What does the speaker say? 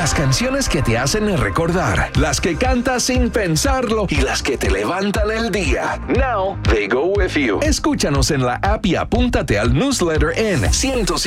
Las canciones que te hacen recordar, las que cantas sin pensarlo y las que te levantan el día. Now they go with you. Escúchanos en la app y apúntate al newsletter en 105